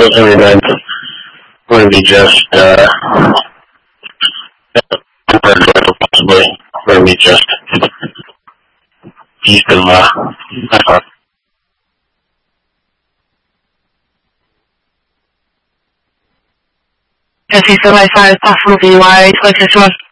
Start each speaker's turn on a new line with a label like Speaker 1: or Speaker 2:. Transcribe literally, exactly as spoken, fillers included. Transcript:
Speaker 1: every night. Going to be just, uh, possibly. Going to be just east of, uh,
Speaker 2: S C seven five, possible V Y, twenty-one.